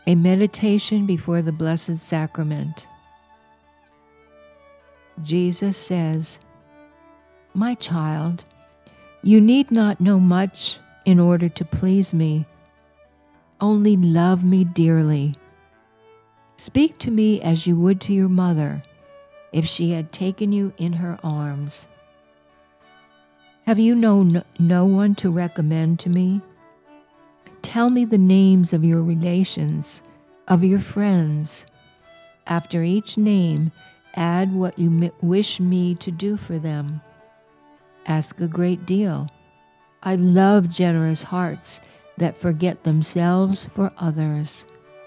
A meditation before the Blessed Sacrament. Jesus says, "My child, you need not know much in order to please me. Only love me dearly. Speak to me as you would to your mother if she had taken you in her arms. Have you no one to recommend to me? Tell me the names of your relations, of your friends. After each name, add what you wish me to do for them. Ask a great deal. I love generous hearts that forget themselves for others.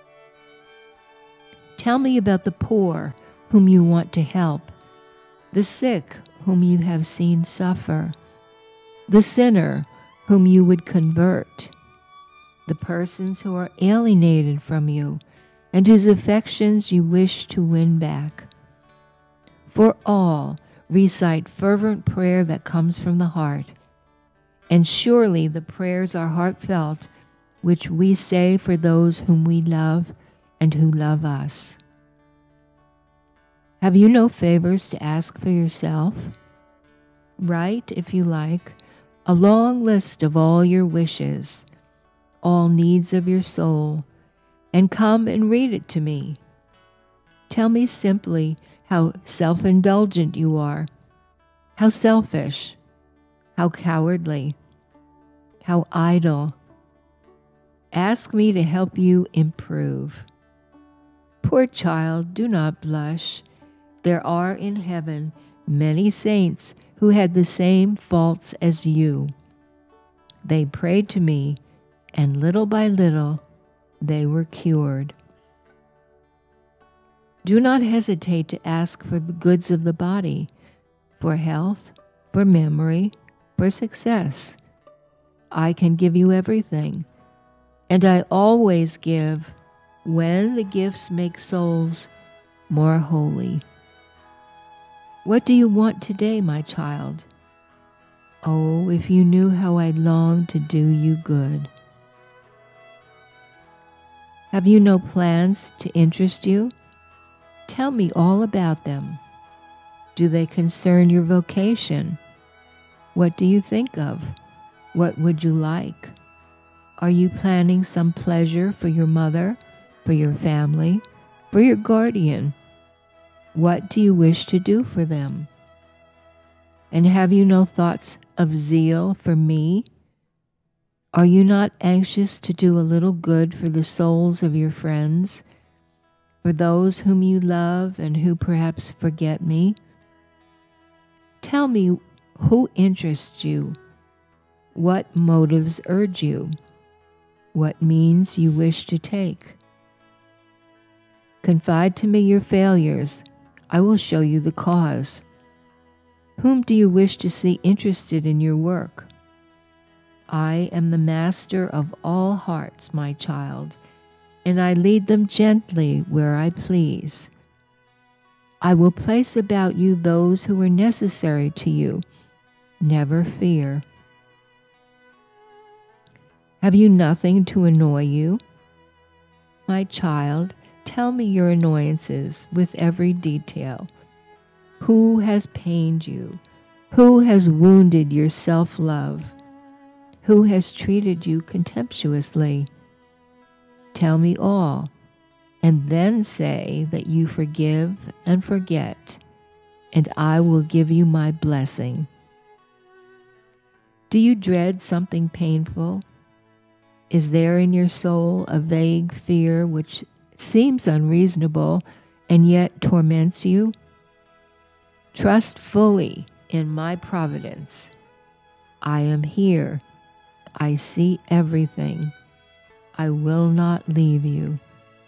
Tell me about the poor whom you want to help, the sick whom you have seen suffer, the sinner whom you would convert, the persons who are alienated from you and whose affections you wish to win back. For all, recite fervent prayer that comes from the heart, and surely the prayers are heartfelt which we say for those whom we love and who love us. Have you no favors to ask for yourself? Write, if you like, a long list of all your wishes, all needs of your soul, and come and read it to me. Tell me simply how self-indulgent you are, how selfish, how cowardly, how idle. Ask me to help you improve. Poor child, do not blush. There are in heaven many saints who had the same faults as you. They prayed to me, and little by little they were cured. Do not hesitate to ask for the goods of the body, for health, for memory, for success. I can give you everything, and I always give when the gifts make souls more holy. What do you want today, my child? Oh, if you knew how I long to do you good. Have you no plans to interest you? Tell me all about them. Do they concern your vocation? What do you think of? What would you like? Are you planning some pleasure for your mother, for your family, for your guardian? What do you wish to do for them? And have you no thoughts of zeal for me? Are you not anxious to do a little good for the souls of your friends, for those whom you love and who perhaps forget me? Tell me who interests you, what motives urge you, what means you wish to take. Confide to me your failures. I will show you the cause. Whom do you wish to see interested in your work? I am the master of all hearts, my child, and I lead them gently where I please. I will place about you those who are necessary to you. Never fear. Have you nothing to annoy you? My child, tell me your annoyances with every detail. Who has pained you? Who has wounded your self-love? Who has treated you contemptuously? Tell me all, and then say that you forgive and forget, and I will give you my blessing. Do you dread something painful? Is there in your soul a vague fear which seems unreasonable and yet torments you? Trust fully in my providence. I am here. I see everything. I will not leave you.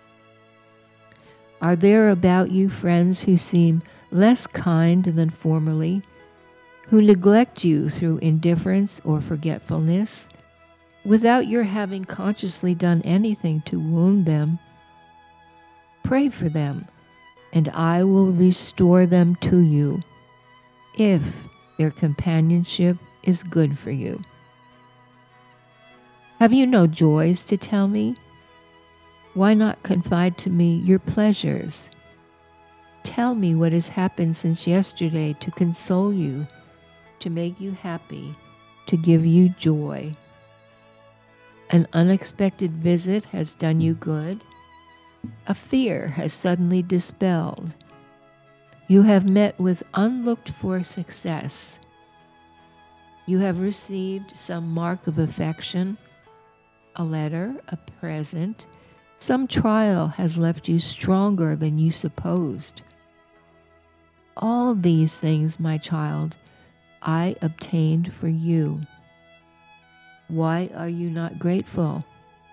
Are there about you friends who seem less kind than formerly, who neglect you through indifference or forgetfulness, without your having consciously done anything to wound them? Pray for them, and I will restore them to you, if their companionship is good for you. Have you no joys to tell me? Why not confide to me your pleasures? Tell me what has happened since yesterday to console you, to make you happy, to give you joy. An unexpected visit has done you good. A fear has suddenly dispelled. You have met with unlooked-for success. You have received some mark of affection, a letter, a present. Some trial has left you stronger than you supposed. All these things, my child, I obtained for you. Why are you not grateful?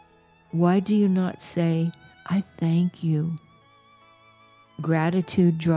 Why do you not say, I thank you? Gratitude draws